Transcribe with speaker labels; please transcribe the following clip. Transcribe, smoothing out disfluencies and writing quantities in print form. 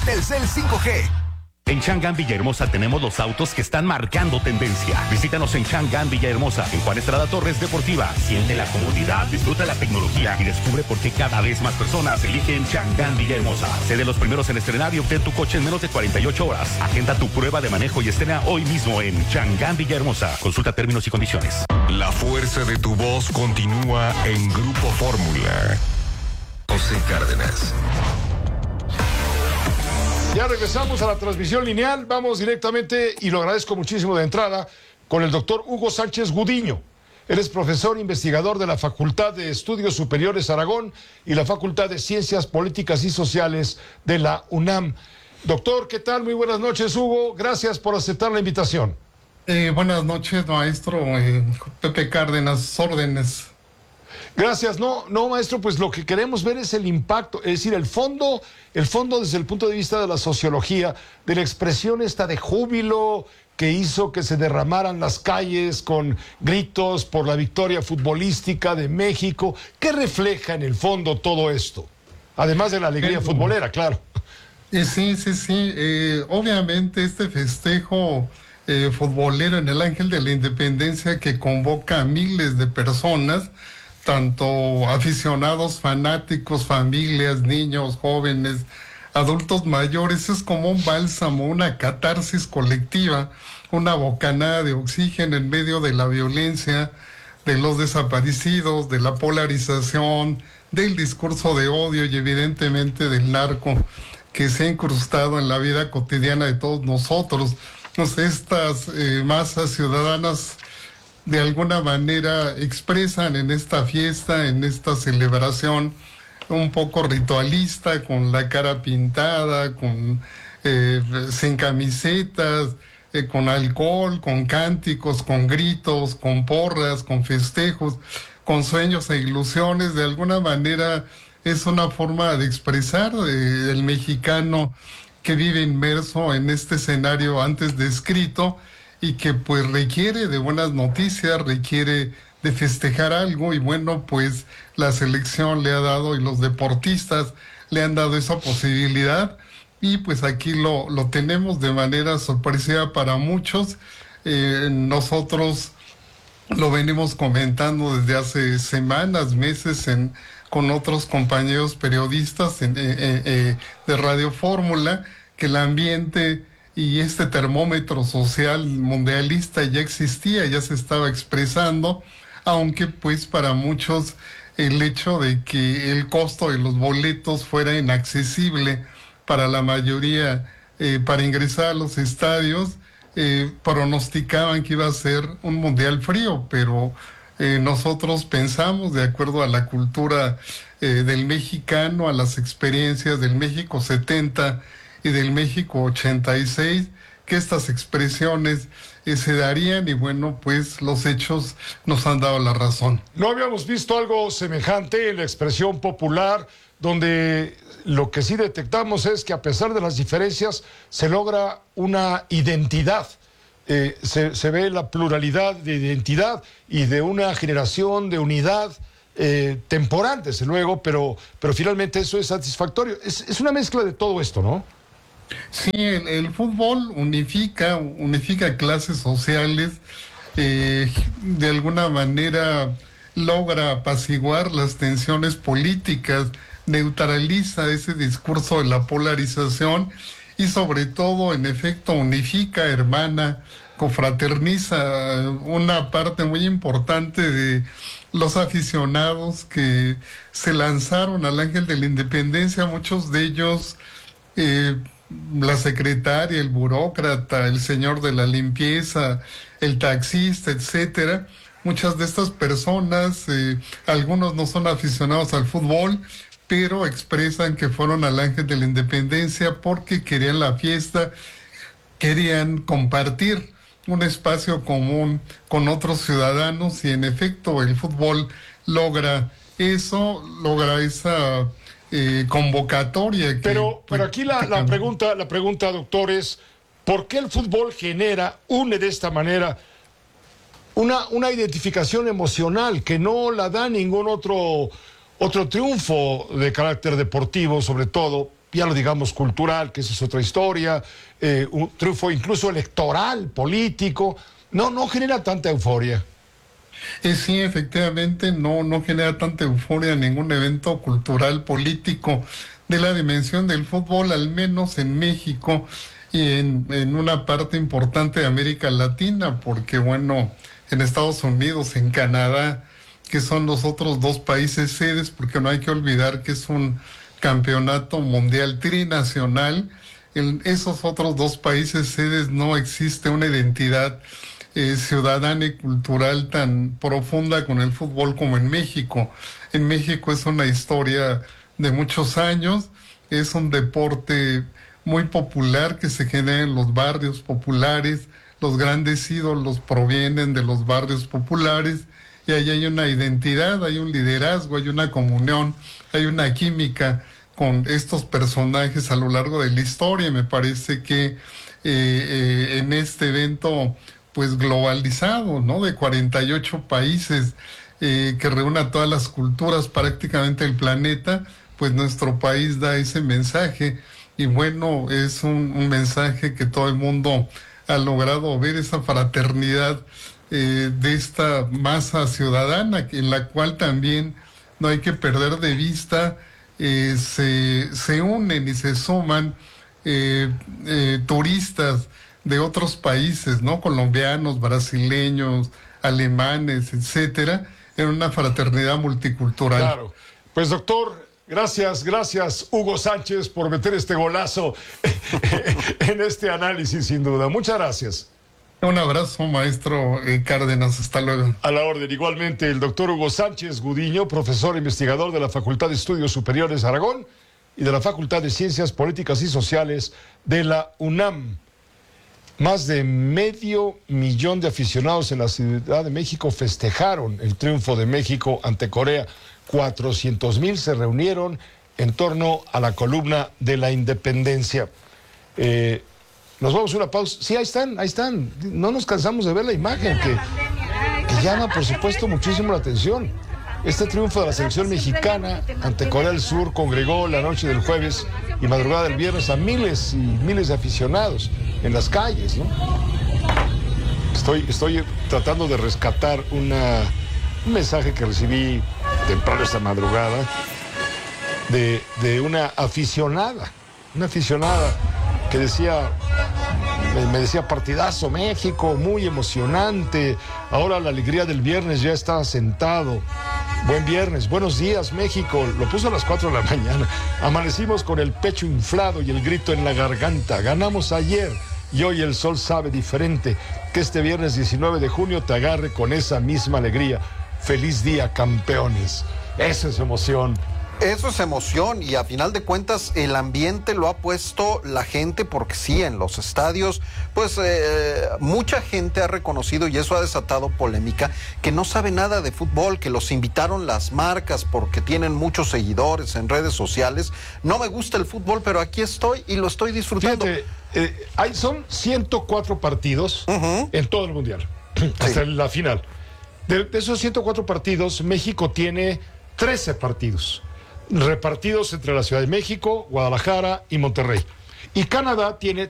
Speaker 1: Telcel 5G.
Speaker 2: En Chang'an Villahermosa tenemos los autos que están marcando tendencia. Visítanos en Chang'an Villahermosa, en Juan Estrada Torres Deportiva. Siente la comodidad, disfruta la tecnología y descubre por qué cada vez más personas eligen Chang'an Villahermosa. Sé de los primeros en estrenar y obtén tu coche en menos de 48 horas. Agenda tu prueba de manejo y estrena hoy mismo en Chang'an Villahermosa. Consulta términos y condiciones.
Speaker 3: La fuerza de tu voz continúa en Grupo Fórmula. José Cárdenas.
Speaker 4: Ya regresamos a la transmisión lineal. Vamos directamente, y lo agradezco muchísimo de entrada, con el doctor Hugo Sánchez Gudiño. Él es profesor investigador de la Facultad de Estudios Superiores Aragón y la Facultad de Ciencias Políticas y Sociales de la UNAM. Doctor, ¿qué tal? Muy buenas noches, Hugo. Gracias por aceptar la invitación.
Speaker 5: Buenas noches, maestro. Pepe Cárdenas, órdenes.
Speaker 4: Gracias. No, maestro, pues lo que queremos ver es el impacto, es decir, el fondo desde el punto de vista de la sociología, de la expresión esta de júbilo que hizo que se derramaran las calles con gritos por la victoria futbolística de México. ¿Qué refleja en el fondo todo esto? Además de la alegría futbolera, claro.
Speaker 5: Sí. Obviamente este festejo futbolero en el Ángel de la Independencia que convoca a miles de personas, tanto aficionados, fanáticos, familias, niños, jóvenes, adultos mayores, es como un bálsamo, una catarsis colectiva, una bocanada de oxígeno en medio de la violencia, de los desaparecidos, de la polarización, del discurso de odio y evidentemente del narco que se ha incrustado en la vida cotidiana de todos nosotros. Entonces, estas masas ciudadanas de alguna manera expresan en esta fiesta, en esta celebración un poco ritualista, con la cara pintada, sin camisetas, con alcohol, con cánticos, con gritos, con porras, con festejos, con sueños e ilusiones. De alguna manera es una forma de expresar el mexicano que vive inmerso en este escenario antes descrito, y que pues requiere de buenas noticias, requiere de festejar algo, y bueno, pues la selección le ha dado y los deportistas le han dado esa posibilidad, y pues aquí lo tenemos de manera sorpresiva para muchos. Nosotros lo venimos comentando desde hace semanas, meses, con otros compañeros periodistas de Radio Fórmula, que el ambiente y este termómetro social mundialista ya existía, ya se estaba expresando, aunque pues para muchos el hecho de que el costo de los boletos fuera inaccesible para la mayoría para ingresar a los estadios, pronosticaban que iba a ser un mundial frío, pero nosotros pensamos, de acuerdo a la cultura del mexicano, a las experiencias del México 70 y del México 86, que estas expresiones se darían, y bueno, pues los hechos nos han dado la razón.
Speaker 4: No habíamos visto algo semejante en la expresión popular, donde lo que sí detectamos es que a pesar de las diferencias se logra una identidad. Se ve la pluralidad de identidad y de una generación de unidad temporal, desde luego, pero finalmente eso es satisfactorio. Es una mezcla de todo esto, ¿no?
Speaker 5: Sí, el fútbol unifica clases sociales, de alguna manera logra apaciguar las tensiones políticas, neutraliza ese discurso de la polarización y sobre todo, en efecto, unifica, hermana, confraterniza una parte muy importante de los aficionados que se lanzaron al Ángel de la Independencia, muchos de ellos la secretaria, el burócrata, el señor de la limpieza, el taxista, etcétera. Muchas de estas personas, algunos no son aficionados al fútbol, pero expresan que fueron al Ángel de la Independencia porque querían la fiesta, querían compartir un espacio común con otros ciudadanos, y en efecto el fútbol logra eso, logra esa convocatoria.
Speaker 4: Pero aquí la pregunta, doctor, es ¿por qué el fútbol une de esta manera una identificación emocional que no la da ningún otro triunfo de carácter deportivo, sobre todo, ya lo digamos cultural, que esa es otra historia, un triunfo incluso electoral, político, no genera tanta euforia.
Speaker 5: Sí, efectivamente, no genera tanta euforia ningún evento cultural, político de la dimensión del fútbol, al menos en México y en una parte importante de América Latina, porque bueno, en Estados Unidos, en Canadá, que son los otros dos países sedes, porque no hay que olvidar que es un campeonato mundial trinacional, en esos otros dos países sedes no existe una identidad ciudadana y cultural tan profunda con el fútbol como en México. En México es una historia de muchos años, es un deporte muy popular que se genera en los barrios populares, los grandes ídolos provienen de los barrios populares y ahí hay una identidad, hay un liderazgo, hay una comunión, hay una química con estos personajes a lo largo de la historia. Y me parece que en este evento pues globalizado, ¿no? De 48 países que reúne a todas las culturas prácticamente del planeta, pues nuestro país da ese mensaje y bueno, es un mensaje que todo el mundo ha logrado ver, esa fraternidad de esta masa ciudadana en la cual también no hay que perder de vista, se unen y se suman turistas de otros países, ¿no? Colombianos, brasileños, alemanes, etcétera, en una fraternidad multicultural.
Speaker 4: Claro. Pues doctor, gracias Hugo Sánchez por meter este golazo en este análisis, sin duda. Muchas gracias.
Speaker 5: Un abrazo, maestro Cárdenas, hasta luego.
Speaker 4: A la orden, igualmente, el doctor Hugo Sánchez Gudiño, profesor e investigador de la Facultad de Estudios Superiores Aragón y de la Facultad de Ciencias Políticas y Sociales de la UNAM. Más de 500,000 de aficionados en la Ciudad de México festejaron el triunfo de México ante Corea. 400,000 se reunieron en torno a la columna de la independencia. Nos vamos a una pausa. Sí, ahí están. No nos cansamos de ver la imagen que llama, por supuesto, muchísimo la atención. Este triunfo de la selección mexicana ante Corea del Sur congregó la noche del jueves y madrugada del viernes a miles y miles de aficionados en las calles, ¿no? Estoy tratando de rescatar un mensaje que recibí temprano esta madrugada de una aficionada que decía, me decía, partidazo México, muy emocionante, ahora la alegría del viernes ya está asentado. Buen viernes, buenos días México, lo puso a las 4 de la mañana. Amanecimos con el pecho inflado y el grito en la garganta. Ganamos ayer y hoy el sol sabe diferente. Que este viernes 19 de junio te agarre con esa misma alegría. Feliz día, campeones. Eso es emoción.
Speaker 1: Eso es emoción y a final de cuentas el ambiente lo ha puesto la gente, porque sí, en los estadios pues mucha gente ha reconocido, y eso ha desatado polémica, que no sabe nada de fútbol, que los invitaron las marcas porque tienen muchos seguidores en redes sociales. No me gusta el fútbol, pero aquí estoy y lo estoy disfrutando.
Speaker 4: Fíjate, son 104 partidos en todo el mundial, hasta la final. De esos 104 partidos, México tiene 13 partidos. Repartidos entre la Ciudad de México, Guadalajara y Monterrey. Y Canadá tiene